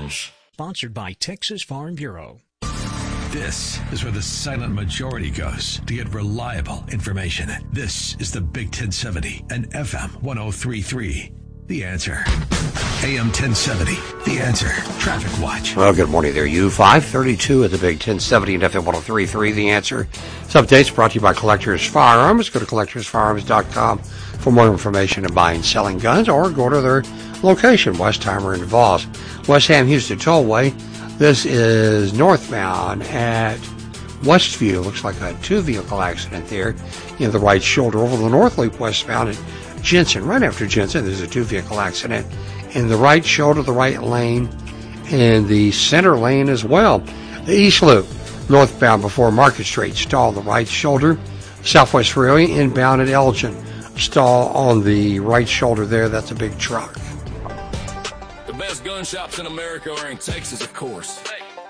News. Sponsored by Texas Farm Bureau. This is where the silent majority goes to get reliable information. This is the Big 1070 and FM 1033. The Answer. AM 1070. The Answer. Traffic Watch. Well, good morning there, you. 532 at the Big 1070 and FM 1033. The Answer. This update's brought to you by Collectors Firearms. Go to collectorsfirearms.com for more information on buying and selling guns, or go to their location, Westheimer and Voss. West Ham Houston Tollway. This is northbound at Westview. Looks like a two-vehicle accident there in the right shoulder. Over the North Loop westbound at Jensen. Right after Jensen, there's a two-vehicle accident in the right shoulder, the right lane, and the center lane as well. The East Loop, northbound before Market Street, stall the right shoulder. Southwest Freeway, inbound at Elgin, stall on the right shoulder there. That's a big truck. The best gun shops in America are in Texas, of course.